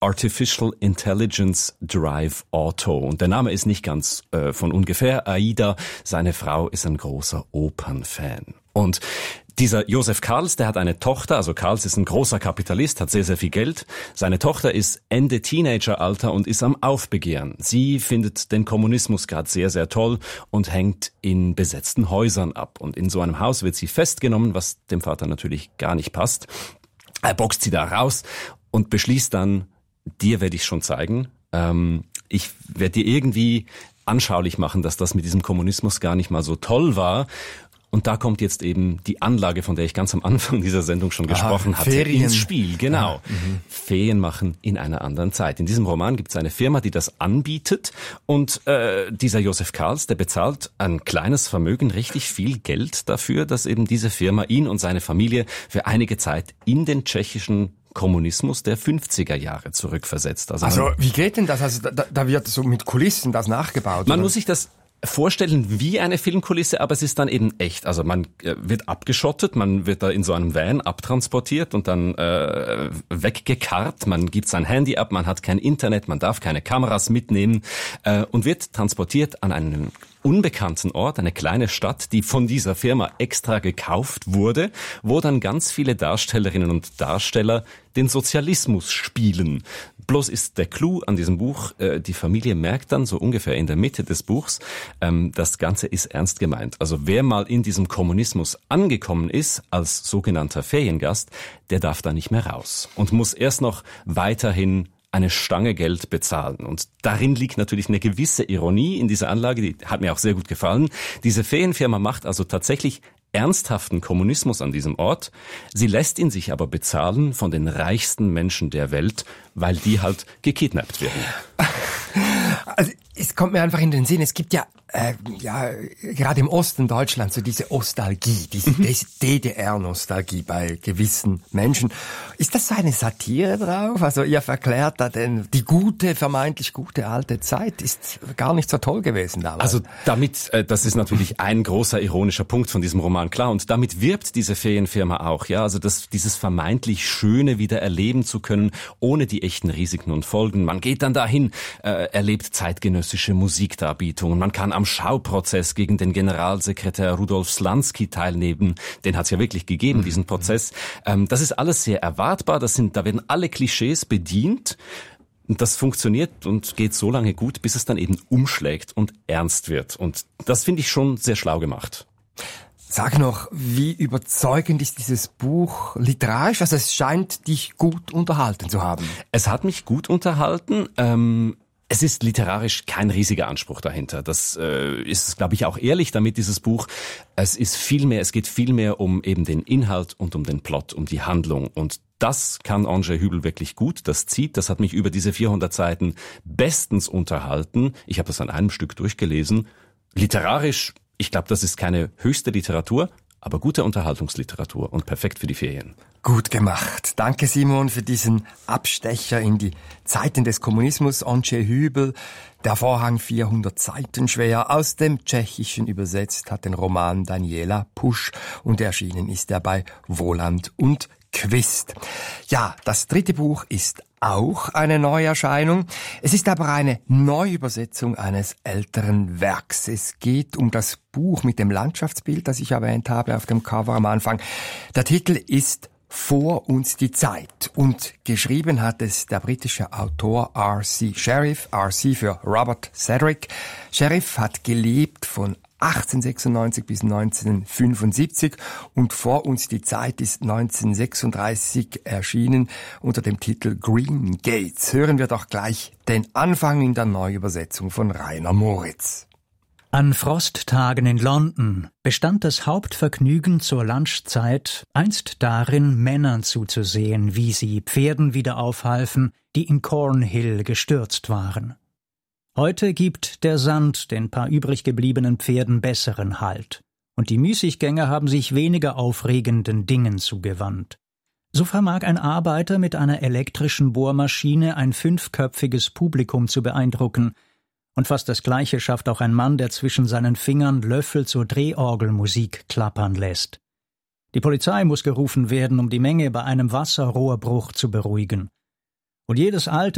Artificial Intelligence Drive Auto. Und der Name ist nicht ganz von ungefähr. Aida, seine Frau, ist ein großer Opernfan. Und dieser Josef Karls, der hat eine Tochter, also Karls ist ein großer Kapitalist, hat sehr, sehr viel Geld. Seine Tochter ist Ende Teenageralter und ist am Aufbegehren. Sie findet den Kommunismus gerade sehr, sehr toll und hängt in besetzten Häusern ab. Und in so einem Haus wird sie festgenommen, was dem Vater natürlich gar nicht passt. Er boxt sie da raus und beschließt dann, dir werde ich schon zeigen, ich werde dir irgendwie anschaulich machen, dass das mit diesem Kommunismus gar nicht mal so toll war. Und da kommt jetzt eben die Anlage, von der ich ganz am Anfang dieser Sendung schon gesprochen hatte, ins Spiel. Genau. Ferien machen in einer anderen Zeit. In diesem Roman gibt es eine Firma, die das anbietet. Und dieser Josef Karls, der bezahlt ein kleines Vermögen, richtig viel Geld dafür, dass eben diese Firma ihn und seine Familie für einige Zeit in den tschechischen Kommunismus der 50er Jahre zurückversetzt. Also wie geht denn das? Also da wird so mit Kulissen das nachgebaut? Man muss sich das vorstellen wie eine Filmkulisse, aber es ist dann eben echt. Also man wird abgeschottet, man wird da in so einem Van abtransportiert und dann weggekarrt. Man gibt sein Handy ab, man hat kein Internet, man darf keine Kameras mitnehmen und wird transportiert an einen unbekannten Ort, eine kleine Stadt, die von dieser Firma extra gekauft wurde, wo dann ganz viele Darstellerinnen und Darsteller den Sozialismus spielen. Bloß ist der Clou an diesem Buch, die Familie merkt dann so ungefähr in der Mitte des Buchs, das Ganze ist ernst gemeint. Also wer mal in diesem Kommunismus angekommen ist, als sogenannter Feriengast, der darf da nicht mehr raus und muss erst noch weiterhin eine Stange Geld bezahlen. Und darin liegt natürlich eine gewisse Ironie in dieser Anlage, die hat mir auch sehr gut gefallen. Diese Ferienfirma macht also tatsächlich ernsthaften Kommunismus an diesem Ort. Sie lässt ihn sich aber bezahlen von den reichsten Menschen der Welt, weil die halt gekidnappt werden. Also es kommt mir einfach in den Sinn, es gibt ja gerade im Osten Deutschlands so diese Ostalgie, diese DDR-Nostalgie bei gewissen Menschen. Ist das so eine Satire drauf? Also ihr verklärt da denn die vermeintlich gute alte Zeit ist gar nicht so toll gewesen damals. Also damit, das ist natürlich ein großer ironischer Punkt von diesem Roman, klar. Und damit wirbt diese Ferienfirma auch, ja. Also dieses vermeintlich Schöne wieder erleben zu können, ohne die echten Risiken und Folgen. Man geht dann dahin, erlebt zeitgenössische Musikdarbietungen. Man kann am Schauprozess gegen den Generalsekretär Rudolf Slansky teilnehmen. Den hat es ja wirklich gegeben, diesen Prozess. Das ist alles sehr erwartbar. Da werden alle Klischees bedient. Das funktioniert und geht so lange gut, bis es dann eben umschlägt und ernst wird. Und das finde ich schon sehr schlau gemacht. Sag noch, wie überzeugend ist dieses Buch literarisch? Also es scheint dich gut unterhalten zu haben. Es hat mich gut unterhalten. Es ist literarisch kein riesiger Anspruch dahinter. Das ist, glaube ich, auch ehrlich damit, dieses Buch. Es geht viel mehr um eben den Inhalt und um den Plot, um die Handlung. Und das kann Andrzej Hübel wirklich gut. Das hat mich über diese 400 Seiten bestens unterhalten. Ich habe das an einem Stück durchgelesen. Literarisch, ich glaube, das ist keine höchste Literatur, aber gute Unterhaltungsliteratur und perfekt für die Ferien. Gut gemacht. Danke, Simon, für diesen Abstecher in die Zeiten des Kommunismus. Andrzej Hübel, der Vorhang 400 Seiten schwer, aus dem Tschechischen übersetzt hat den Roman Daniela Pusch und erschienen ist er bei Wohland und Quist. Ja, das dritte Buch ist auch eine Neuerscheinung. Es ist aber eine Neuübersetzung eines älteren Werks. Es geht um das Buch mit dem Landschaftsbild, das ich erwähnt habe auf dem Cover am Anfang. Der Titel ist Vor uns die Zeit und geschrieben hat es der britische Autor R.C. Sherriff, R.C. für Robert Cedric. Sherriff hat gelebt von 1896 bis 1975 und Vor uns die Zeit ist 1936 erschienen unter dem Titel Green Gates. Hören wir doch gleich den Anfang in der Neuübersetzung von Rainer Moritz. An Frosttagen in London bestand das Hauptvergnügen zur Lunchzeit einst darin, Männern zuzusehen, wie sie Pferden wieder aufhalfen, die in Cornhill gestürzt waren. Heute gibt der Sand den paar übrig gebliebenen Pferden besseren Halt, und die Müßiggänger haben sich weniger aufregenden Dingen zugewandt. So vermag ein Arbeiter mit einer elektrischen Bohrmaschine ein 5-köpfiges Publikum zu beeindrucken, und fast das Gleiche schafft auch ein Mann, der zwischen seinen Fingern Löffel zur Drehorgelmusik klappern lässt. Die Polizei muss gerufen werden, um die Menge bei einem Wasserrohrbruch zu beruhigen. Und jedes alte